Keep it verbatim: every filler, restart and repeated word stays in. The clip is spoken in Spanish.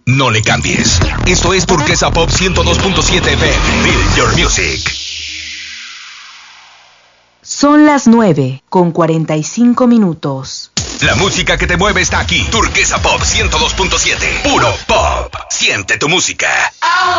No le cambies. Esto es Turquesa Pop ciento dos punto siete F M. Build your music. Son las nueve con cuarenta y cinco minutos. La música que te mueve está aquí. Turquesa Pop ciento dos punto siete. Puro pop. Siente tu música.